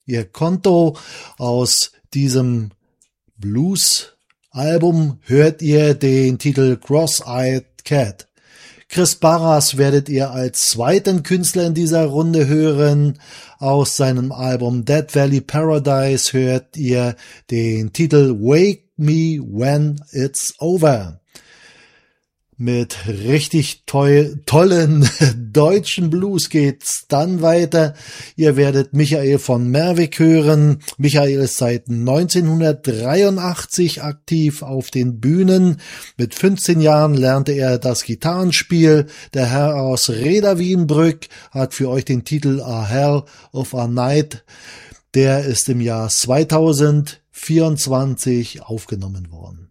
ihr Konto. Aus diesem Blues-Album hört ihr den Titel Cross-Eyed Cat. Chris Barras werdet ihr als zweiten Künstler in dieser Runde hören. Aus seinem Album Dead Valley Paradise hört ihr den Titel Wake Me When It's Over. Mit richtig tollen deutschen Blues geht's dann weiter. Ihr werdet Michael von Merwig hören. Michael ist seit 1983 aktiv auf den Bühnen. Mit 15 Jahren lernte er das Gitarrenspiel. Der Herr aus Reda Wienbrück hat für euch den Titel A Hell of a Night. Der ist im Jahr 2024 aufgenommen worden.